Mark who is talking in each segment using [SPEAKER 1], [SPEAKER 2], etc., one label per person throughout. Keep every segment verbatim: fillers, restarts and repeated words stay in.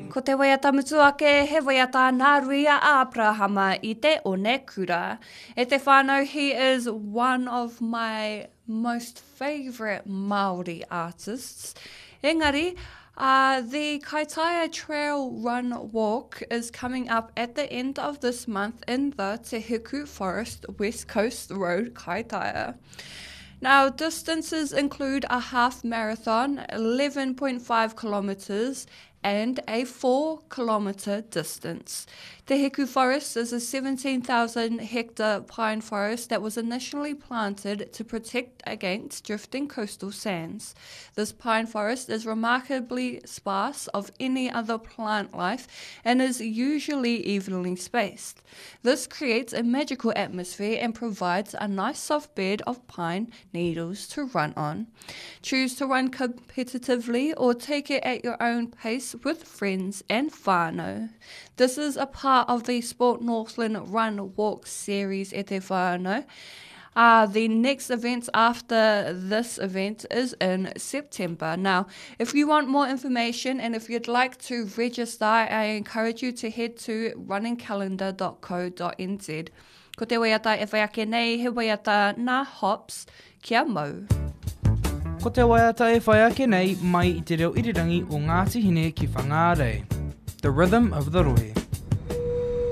[SPEAKER 1] Ko te waiata mutu ake, he waiata nā ruia a Abrahama i te one kura. E te whānau, he is one of my most favourite Māori artists. Engari, uh, the Kaitaia Trail Run Walk is coming up at the end of this month in the Te Hiku Forest West Coast Road, Kaitaia. Now, distances include a half marathon, eleven point five kilometres, and a four kilometre distance. Te Hiku Forest is a seventeen thousand hectare pine forest that was initially planted to protect against drifting coastal sands. This pine forest is remarkably sparse of any other plant life and is usually evenly spaced. This creates a magical atmosphere and provides a nice soft bed of pine needles to run on. Choose to run competitively or take it at your own pace with friends and whānau. This is a part of the Sport Northland Run Walk series e te whānau. Uh, the next event after this event is in September. Now, if you want more information and if you'd like to register, I encourage you to head to running calendar dot co dot n z. Ko te waiata e whai ake nei, he waiata nā hops kia mau.
[SPEAKER 2] Ko te waiata e whai ake nei mai I te reo irirangi o Ngāti Hine ki Whangārei. The Rhythm of the Rohe.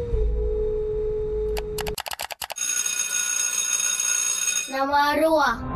[SPEAKER 3] Namaroa.